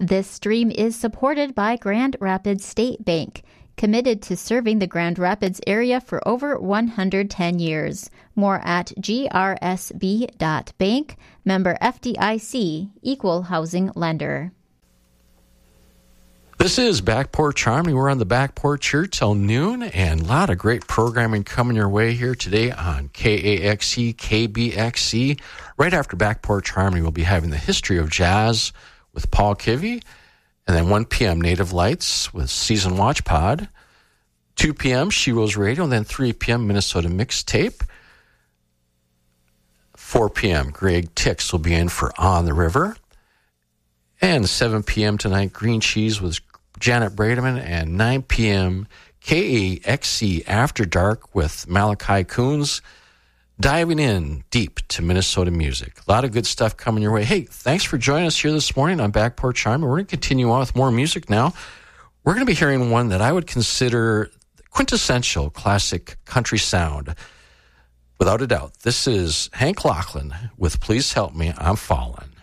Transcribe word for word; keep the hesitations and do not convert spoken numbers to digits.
This stream is supported by Grand Rapids State Bank, committed to serving the Grand Rapids area for over one hundred ten years. More at g r s b dot bank, member F D I C, equal housing lender. This is Back Porch Harmony. We're on the Back Porch here till noon, and a lot of great programming coming your way here today on K A X E, K B X C. Right after Back Porch Harmony, we'll be having the history of jazz with Paul Kivy, and then one p.m. Native Lights with Season Watch Pod, two p.m. She Rose Radio, and then three p.m. Minnesota Mixtape. four p.m. Greg Tix will be in for On the River. And seven p.m. tonight, Green Cheese with Janet Brademan, and nine p.m. K A X C After Dark with Malachi Coons, diving in deep to Minnesota music. A lot of good stuff coming your way. Hey, thanks for joining us here this morning on Back Porch Harmony. We're going to continue on with more music now. We're going to be hearing one that I would consider quintessential classic country sound. Without a doubt, this is Hank Lachlan with Please Help Me, I'm Falling.